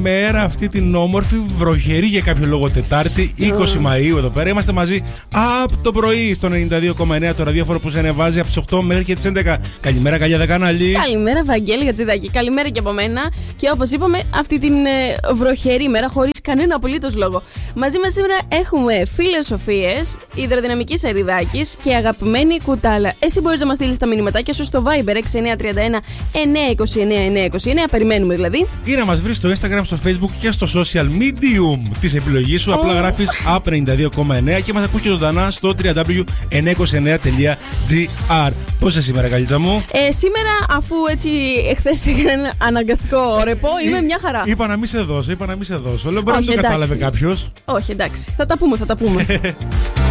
μέρα αυτή την όμορφη, βροχερή για κάποιο λόγο Τετάρτη, 20 Μαΐου εδώ πέρα. Είμαστε μαζί από το πρωί στο 92,9 το ραδιόφωνο που σε ανεβάζει από τις 8 μέχρι και τις 11. Καλημέρα, Καλιά Δεκανάλη. Καλημέρα, Βαγγέλη Γατζηδάκη. Καλημέρα και από μένα. Και όπως είπαμε, αυτή την βροχερή μέρα, χωρίς κανένα απολύτως λόγο. Μαζί μας σήμερα έχουμε φίλες Σοφίες, υδροδυναμική Σεριδάκης και αγαπημένη Κουτάλα. Εσύ μπορείς να μας στείλεις τα μηνυματάκια σου στο Viber 6931 929 929. Περιμένουμε δηλαδή. Ή να μας βρεις στο Instagram, στο Facebook και στο social medium της επιλογής σου. Απλά γράφεις App 92,9 και μας ακούς και ζωντανά στο www.929.gr. Πώς είσαι σήμερα, Καλίτσα μου? Σήμερα, αφού έτσι εχθές έκανε ένα αναγκαστικό ρεπό, είμαι μια χαρά. Είπα να μην σε δώσω. Λέω, μπορεί να το κατάλαβε κάποιος. Όχι, εντάξει. Θα τα πούμε.